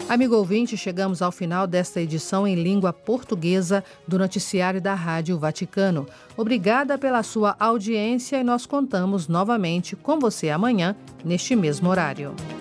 Amigo ouvinte, chegamos ao final desta edição em língua portuguesa do noticiário da Rádio Vaticano. Obrigada pela sua audiência e nós contamos novamente com você amanhã, neste mesmo horário.